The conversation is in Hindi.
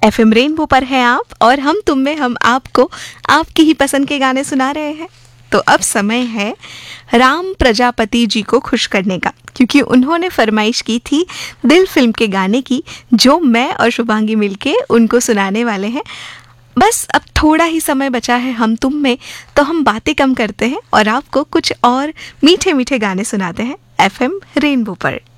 एफएम रेनबो पर हैं आप और हम तुम में हम आपको आपकी ही पसंद के गाने सुना रहे हैं। तो अब समय है राम प्रजापति जी को खुश करने का, क्योंकि उन्होंने फरमाइश की थी दिल फिल्म के गाने की, जो मैं और शुभांगी मिलके उनको सुनाने वाले हैं। बस अब थोड़ा ही समय बचा है हम तुम में, तो हम बातें कम करते हैं और आपको कुछ और मीठे मीठे गाने सुनाते हैं एफएम रेनबो पर।